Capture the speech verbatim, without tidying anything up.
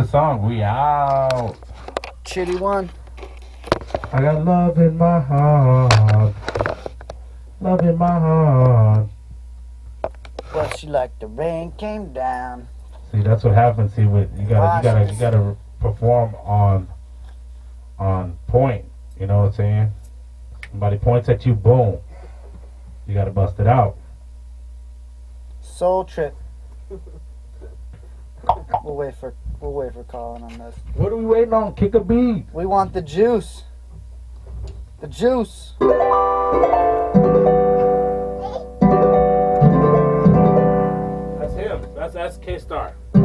song. We out. Chitty one. I got love in my heart. Love in my heart. But she like the rain came down. See, that's what happens. See, with you gotta, you gotta, you gotta perform on, on point. You know what I'm saying? Somebody points at you, boom. You gotta bust it out. Soul Trip. We'll wait for we'll wait for Colin on this. What are we waiting on? Kick a beat. We want the juice. The juice. That's him. That's that's K-Star.